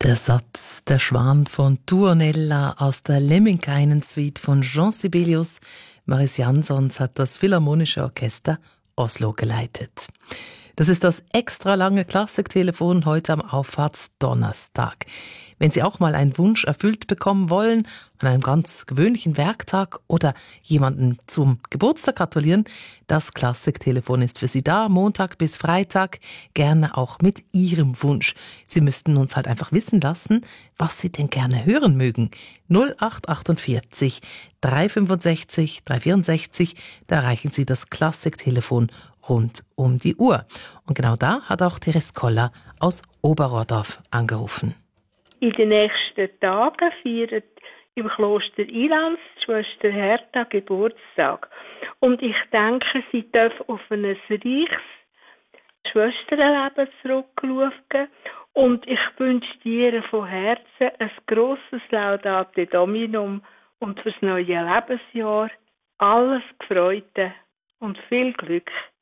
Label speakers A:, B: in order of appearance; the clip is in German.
A: Der Satz Der Schwan von Tuonela aus der Lemminkäinen-Suite von Jean Sibelius. Maris Jansons hat das Philharmonische Orchester Oslo geleitet. Das ist das extra lange Klassiktelefon heute am Auffahrtsdonnerstag. Wenn Sie auch mal einen Wunsch erfüllt bekommen wollen, an einem ganz gewöhnlichen Werktag oder jemanden zum Geburtstag gratulieren, das Klassiktelefon ist für Sie da, Montag bis Freitag, gerne auch mit Ihrem Wunsch. Sie müssten uns halt einfach wissen lassen, was Sie denn gerne hören mögen. 0848 365 364, da erreichen Sie das Klassiktelefon rund um die Uhr. Und genau da hat auch Therese Koller aus Oberrodorf angerufen.
B: In den nächsten Tagen feiert im Kloster Ilanz die Schwester Hertha Geburtstag. Und ich denke, sie darf auf ein reiches Schwesterleben zurückschauen. Und ich wünsche dir von Herzen ein grosses Laudate Dominum und fürs neue Lebensjahr alles Gefreute und viel Glück.